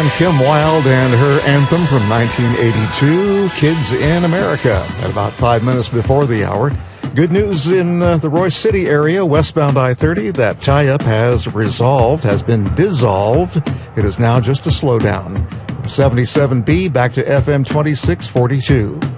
and Kim Wilde and her anthem from 1982, Kids in America, at about 5 minutes before the hour. Good news in the Royce City area, westbound I-30. That tie-up has been dissolved. It is now just a slowdown. From 77B back to FM 2642.